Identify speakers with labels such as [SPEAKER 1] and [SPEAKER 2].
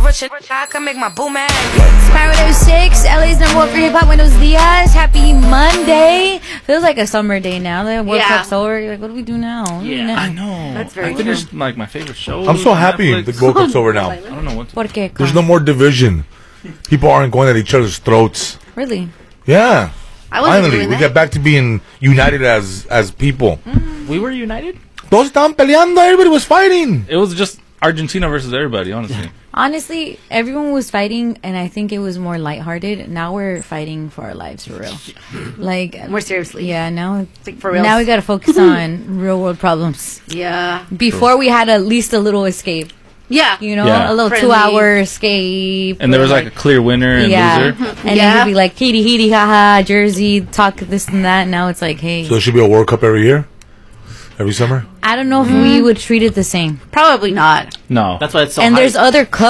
[SPEAKER 1] I can make my boom ass.
[SPEAKER 2] Power 6, LA's number one for hip hop. Buenos dias. Happy Monday. Feels like a summer day now. The World Cup's over. You're like, what do we do now?
[SPEAKER 3] I know.
[SPEAKER 4] That's very
[SPEAKER 3] I finished like my favorite show.
[SPEAKER 5] I'm so happy the World Cup's over now.
[SPEAKER 3] I don't know what to
[SPEAKER 2] ¿Por qué?
[SPEAKER 5] There's no more division. People aren't going at each other's throats.
[SPEAKER 2] Really?
[SPEAKER 5] Yeah.
[SPEAKER 4] I wasn't
[SPEAKER 5] Finally,
[SPEAKER 4] doing
[SPEAKER 5] we
[SPEAKER 4] that.
[SPEAKER 5] get back to being united as people.
[SPEAKER 3] We were united?
[SPEAKER 5] Todos estaban peleando. Everybody was fighting.
[SPEAKER 3] It was just Argentina versus everybody, honestly.
[SPEAKER 2] Honestly, everyone was fighting, and I think it was more lighthearted. Now we're fighting for our lives, for real. Like,
[SPEAKER 4] More seriously.
[SPEAKER 2] yeah, now,
[SPEAKER 4] Like, for real.
[SPEAKER 2] now we got to focus on real world problems.
[SPEAKER 4] Yeah.
[SPEAKER 2] Before we had at least a little escape,
[SPEAKER 4] Yeah.
[SPEAKER 2] you know,
[SPEAKER 3] Yeah.
[SPEAKER 2] a little
[SPEAKER 4] Friendly.
[SPEAKER 2] 2-hour escape.
[SPEAKER 3] And there was like a clear winner and
[SPEAKER 2] yeah,
[SPEAKER 3] loser.
[SPEAKER 2] and then you'd be like, kitty, kitty, haha, Jersey, talk this and that. Now it's like, hey,
[SPEAKER 5] So there should be a World Cup every year? Every summer?
[SPEAKER 2] I don't know if we would treat it the same.
[SPEAKER 4] Probably not.
[SPEAKER 3] No.
[SPEAKER 6] That's why it's so
[SPEAKER 2] And
[SPEAKER 6] hype.
[SPEAKER 2] there's other